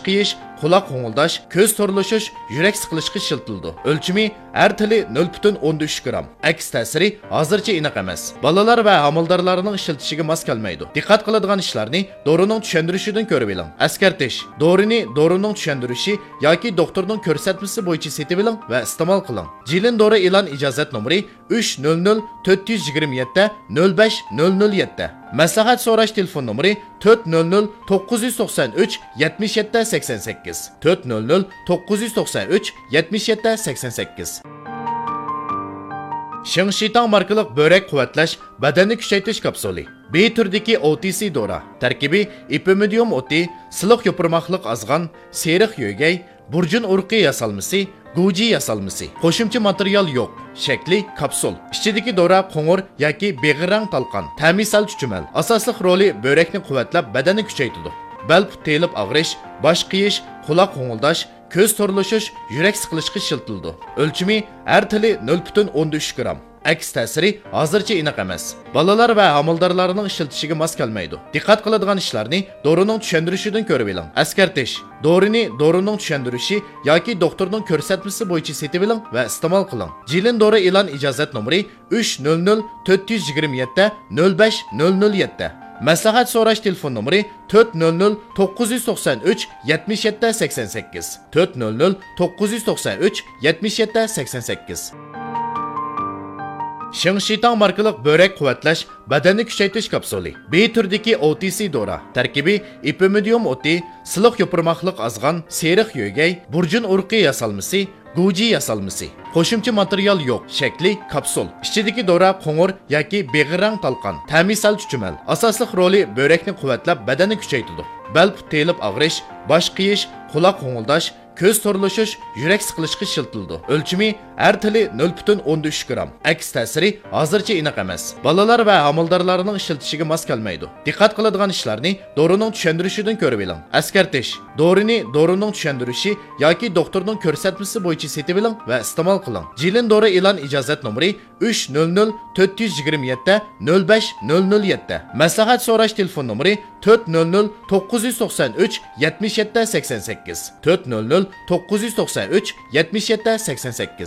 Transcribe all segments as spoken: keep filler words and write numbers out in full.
bosh qiyish, quloq g'o'ngildash, ko'z to'rlashish, yurak siqilishga ishlatildi. O'lchimi har tili nol butun o'n uch gram. Aks ta'siri hozircha aniq emas. Balalar va amaldorlarning ishlatishiga mos kelmaydi. Diqqat qiladigan ishlarni dorining tushuntirishidan ko'rib oling. Askartish: dorini dorining tushuntirishi yoki doktorning ko'rsatmasi bo'yicha setib oling va iste'mol qiling. Jilin dori e'lon ijozat nomeri uch nol nol to'rt yuz yigirma yetti nol besh nol nol yetti. Maslahat so'rash telefon nomeri to'rt nol nol to'qqiz yuz to'qson uch yetmish yetti sakson sakkiz. to'rt nol nol to'qqiz yuz to'qson uch yetmish yetti sakson sakkiz. Shingshitang markalik börek quvvatlash, badanni kuchaytirish kapsuli. B turdagi O T C dora. Tarkibi ipimidium o'ti, siliq yo'pirmoqliq azg'an, seriq yo'gay, burjun urqi yasalmasi, guji yasalmasi. Qo'shimcha material yo'q. Shakli kapsul. Ichidagi dora qo'ng'ir yoki beg'irang talqon. Ta'misal chuchumal. Asosli roli börekni quvvatlab, badanni kuchaytiradi. Bel telib og'rish, bosh qiyish, quloq g'o'ngildash, ko'z to'rlashish, yurak siqilishga ishlatildi. O'lchimi har tili nol butun o'n uch gram. Aks ta'siri hozircha aniq emas. Balalar va amaldorlarning ishlatishiga mos kelmaydi. Diqqat qiladigan ishlarni dorining tushuntirishidan ko'rib oling. Askartish: dorini dorining tushuntirishi yoki doktorning ko'rsatmasi bo'yicha setib oling va iste'mol qiling. Jilin dori e'lon ijozat nomeri uch nol nol to'rt yuz yigirma yetti nol besh nol nol yetti. Maslahat so'rash telefon nomeri to'rt nol nol to'qqiz yuz to'qson uch yetmish yetti sakson sakkiz. to'rt nol nol to'qqiz yuz to'qson uch yetmish yetti sakson sakkiz. Shingshitang markalik börek quvvatlash, badanni kuchaytirish kapsuli. B turdagi O T C dora. Tarkibi ipimidium o'ti, siliq yo'pirmoqliq azg'an, seriq yo'gay, burjun urqi yasalmasi, guji yasalmasi. Qo'shimcha material yo'q. Shakli kapsul. Ichidagi dora qo'ng'ir yoki beg'irang talqon. Ta'misal chuchumal. Asosli roli börekni quvvatlab, badanni kuchaytiradi. Bel telib og'rish, bosh qiyish, quloq g'o'ngildash, ko'z to'rlashish, yurak siqilishga ishlatildi. O'lchimi har tili nol butun o'n uch gram. Aks ta'siri hozircha aniq emas. Balalar va amaldorlarning ishlatishiga mos kelmaydi. Diqqat qiladigan ishlarni dorining tushuntirishidan ko'rib oling. Askartish: dorini dorining tushuntirishi yoki doktorning ko'rsatmasi bo'yicha setib oling va iste'mol qiling. Jilin dori e'lon ijozat nomeri uch nol nol to'rt yuz yigirma yetti nol besh nol nol yetti. Maslahat so'rash telefon nomeri to'rt nol nol to'qqiz yuz to'qson uch yetmish yetti sakson sakkiz. to'rt nol nol to'qqiz yuz to'qson uch yetmish yetti sakson sakkiz.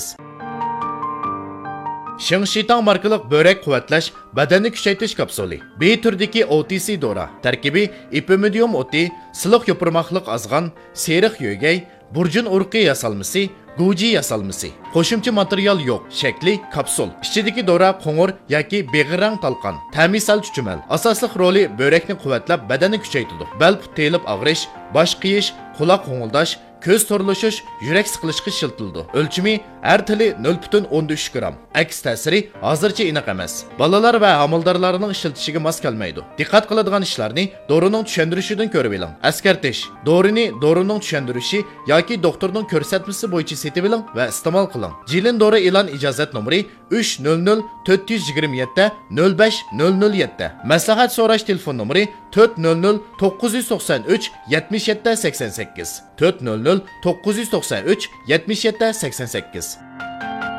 Shingshitang markalik börek quvvatlash, badanni kuchaytirish kapsuli. B turdagi O T C dora. Tarkibi ipimidium o'ti, siliq yo'pirmoqliq azg'an, seriq yo'gay, burjun urqi yasalmasi, guji yasalmasi. Qo'shimcha material yo'q. Shakli kapsul. Ichidagi dora qo'ng'ir yoki beg'irang talqon. Ta'misal chuchumal. Asosli roli börekni quvvatlab, badanni kuchaytiradi. Bel telib og'rish, bosh qiyish, quloq g'o'ngildash, ko'z to'rlashish, yurak siqilishga ishlatildi. O'lchimi har tili nol butun o'n uch gram. Aks ta'siri hozircha aniq emas. Balalar va amaldorlarning ishlatishiga mos kelmaydi. Diqqat qiladigan ishlarni dorining tushuntirishidan ko'rib oling. Askartish: dorini dorining tushunirishi yoki doktorning ko'rsatmasi bo'yicha setib oling va iste'mol qiling. Jilin dori e'lon ijozat nomeri uch nol nol to'rt yuz yigirma yetti nol besh nol nol yetti. Maslahat so'rash telefon nomeri to'rt nol nol to'qqiz yuz to'qson uch yetmish yetti sakson sakkiz. to'rt nol nol to'qqiz yuz to'qson uch yetmish yetti sakson sakkiz.